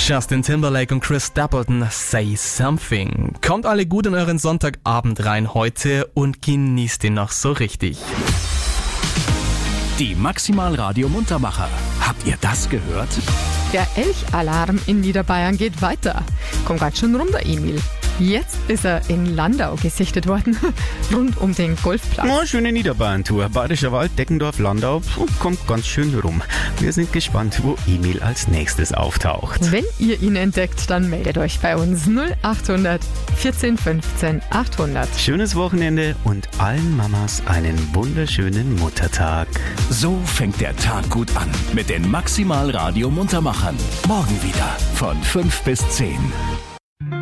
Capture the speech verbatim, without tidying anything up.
Justin Timberlake und Chris Stapleton, Say Something. Kommt alle gut in euren Sonntagabend rein heute und genießt ihn noch so richtig. Die Maximal Radio Muntermacher. Habt ihr das gehört? Der Elchalarm in Niederbayern geht weiter. Kommt ganz schön rum, der Emil. Jetzt ist er in Landau gesichtet worden, rund um den Golfplatz. Oh, schöne Niederbayern-Tour. Bayerischer Wald, Deckendorf, Landau. Kommt ganz schön rum. Wir sind gespannt, wo Emil als nächstes auftaucht. Wenn ihr ihn entdeckt, dann meldet euch bei uns null achthundert vierzehn fünfzehn achthundert. Schönes Wochenende und allen Mamas einen wunderschönen Muttertag. So fängt der Tag gut an mit den Maximal Radio Muntermachern. Morgen wieder von fünf bis zehn.